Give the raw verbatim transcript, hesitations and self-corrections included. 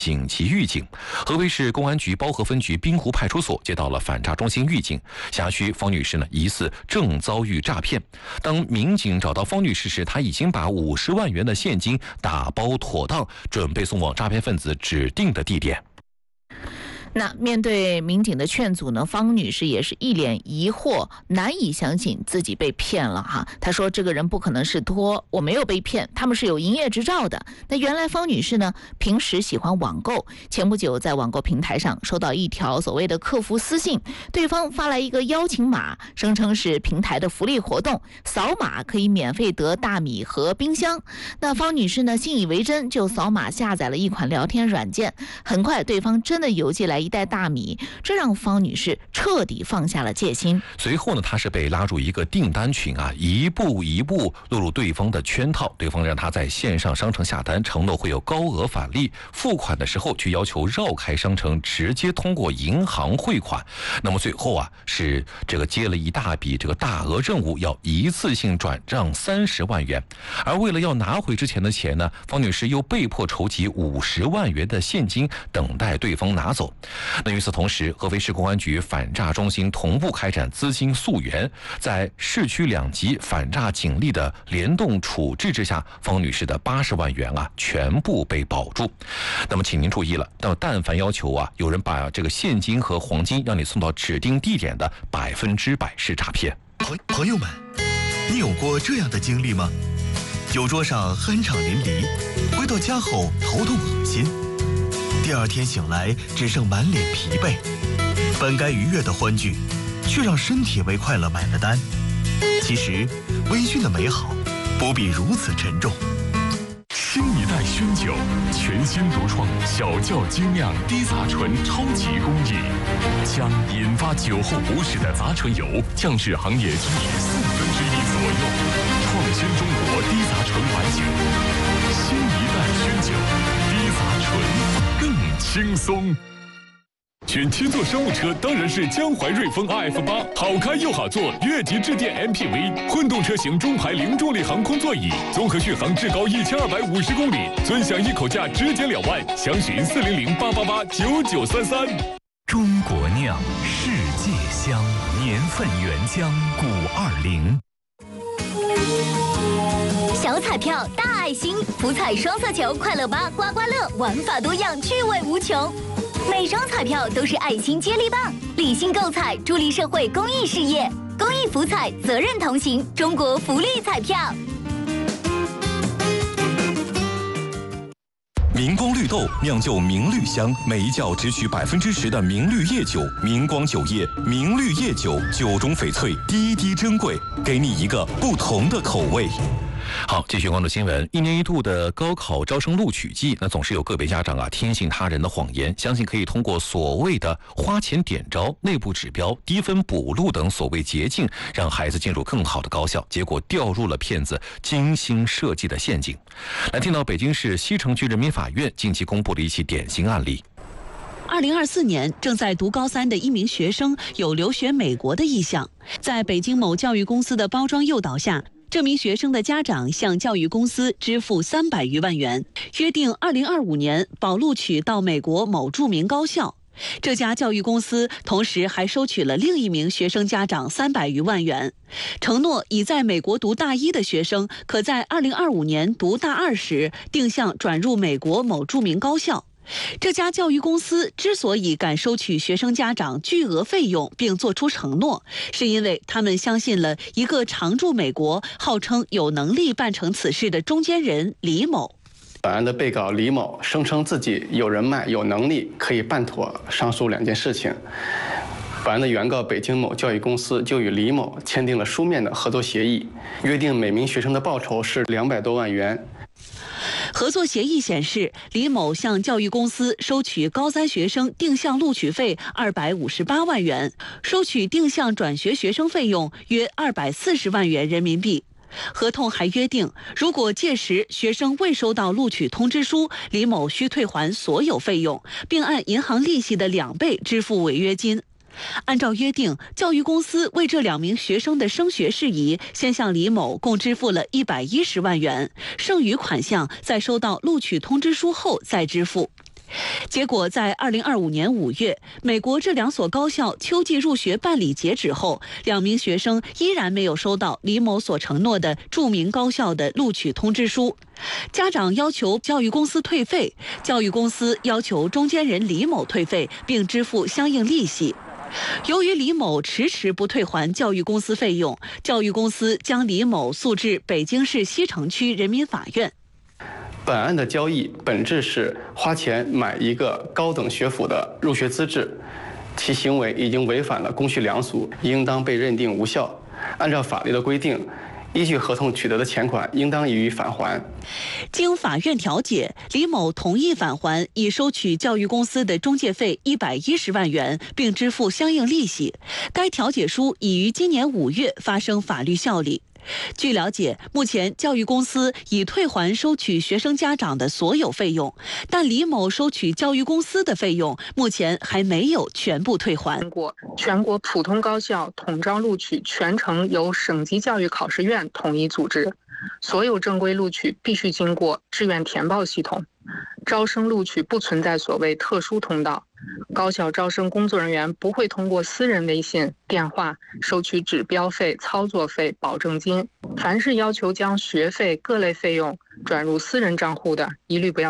警其预警。合肥市公安局包河分局滨湖派出所接到了反诈中心预警，辖区方女士呢疑似正遭遇诈骗。当民警找到方女士时，她已经把五十万元的现金打包妥当，准备送往诈骗分子指定的地点。 那面对民警的劝阻呢，方女士也是一脸疑惑，难以相信自己被骗了哈。她说这个人不可能是托，我没有被骗，他们是有营业执照的。那原来方女士呢平时喜欢网购，前不久在网购平台上收到一条所谓的客服私信，对方发来一个邀请码，声称是平台的福利活动，扫码可以免费得大米和冰箱。那方女士呢信以为真，就扫码下载了一款聊天软件，很快对方真的邮寄来一袋大米，这让方女士彻底放下了戒心。 随后呢，她是被拉入一个订单群啊，一步一步落入对方的圈套。对方让她在线上商城下单，承诺会有高额返利，付款的时候却要求绕开商城，直接通过银行汇款。那么最后啊，是这个接了一大笔这个大额任务，要一次性转账三十万元。而为了要拿回之前的钱呢，方女士又被迫筹集五十万元的现金，等待对方拿走。那与此同时，合肥市公安局反诈中心同步开展资金溯源，在市区两级反诈警力的联动处置之下，方女士的八十万元啊全部被保住。那么请您注意了，那么但凡要求啊有人把这个现金和黄金让你送到指定地点的，百分之百是诈骗。 朋朋友们，你有过这样的经历吗？酒桌上酣畅淋漓，回到家后头痛恶心，第二天醒来只剩满脸疲惫，本该愉悦的欢聚，却让身体为快乐买了单。其实，微醺的美好不必如此沉重。 新一代熏酒，全新独创小窖精酿低杂醇超级工艺，将引发酒后不适的杂醇油降至行业均值四分之一左右，创新中国低杂醇白酒。新一代熏酒，低杂醇更轻松。选七座商务车当然是江淮瑞风 R F 八，好开又好坐，越级致电 M P V， 混动车型中排零重力航空座椅，综合续航至高一千二百五十公里，尊享一口价直减两万，详询四零零八八八九九三三。 中国酿，世界香，年份原浆五二零。 小彩票大爱心，福彩双色球快乐吧刮刮乐，玩法多样，趣味无穷。每张彩票都是爱心接力棒，理性购彩，助力社会公益事业。公益福彩，责任同行，中国福利彩票。 明光绿豆酿就明绿香，每一窖只取百分之十的明绿叶酒，明光酒业明绿叶酒，酒中翡翠，滴滴珍贵，给你一个不同的口味。 好，继续关注新闻。一年一度的高考招生录取季，那总是有个别家长啊听信他人的谎言，相信可以通过所谓的花钱点招、内部指标、低分补录等所谓捷径，让孩子进入更好的高校，结果掉入了骗子精心设计的陷阱。来听到北京市西城区人民法院近期公布的一起典型案例。 二零二四年，正在读高三的一名学生有留学美国的意向，在北京某教育公司的包装诱导下，这名学生的家长向教育公司支付三百余万元，约定二零二五年保录取到美国某著名高校。这家教育公司同时还收取了另一名学生家长三百余万元，承诺已在美国读大一的学生可在二零二五年读大二时定向转入美国某著名高校。这家教育公司之所以敢收取学生家长巨额费用并做出承诺，是因为他们相信了一个常驻美国、号称有能力办成此事的中间人李某。 本案的被告李某声称自己有人脉、有能力，可以办妥上述两件事情。本案的原告北京某教育公司就与李某签订了书面的合作协议，约定每名学生的报酬是两百多万元。 合作协议显示，李某向教育公司收取高三学生定向录取费二百五十八万元，收取定向转学学生费用约二百四十万元人民币。合同还约定，如果届时学生未收到录取通知书，李某需退还所有费用，并按银行利息的两倍支付违约金。按照约定，教育公司为这两名学生的升学事宜，先向李某共支付了一百一十万元，剩余款项在收到录取通知书后再支付。 结果在二零二五年五月，美国这两所高校秋季入学办理截止后，两名学生依然没有收到李某所承诺的著名高校的录取通知书。家长要求教育公司退费，教育公司要求中间人李某退费并支付相应利息。由于李某迟迟不退还教育公司费用，教育公司将李某诉至北京市西城区人民法院。 本案的交易本质是花钱买一个高等学府的入学资质，其行为已经违反了公序良俗，应当被认定无效。按照法律的规定，依据合同取得的钱款应当予以返还。 经法院调解，李某同意返还已收取教育公司的中介费一百一十万元，并支付相应利息。该调解书已于今年五月发生法律效力。据了解，目前教育公司已退还收取学生家长的所有费用，但李某收取教育公司的费用目前还没有全部退还。 全国普通高校统招录取全程由省级教育考试院统一组织，所有正规录取必须经过志愿填报系统，招生录取不存在所谓特殊通道。高校招生工作人员不会通过私人微信、电话收取指标费、操作费、保证金。凡是要求将学费各类费用转入私人账户的，一律不要